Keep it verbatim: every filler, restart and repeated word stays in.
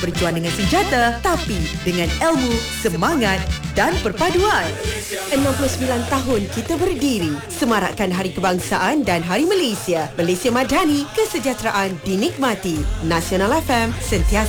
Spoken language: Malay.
Berjuang dengan senjata tapi dengan ilmu, semangat dan perpaduan. enam puluh sembilan tahun kita berdiri, semarakkan Hari Kebangsaan dan Hari Malaysia. Malaysia Madani, kesejahteraan dinikmati. Nasional F M, sentiasa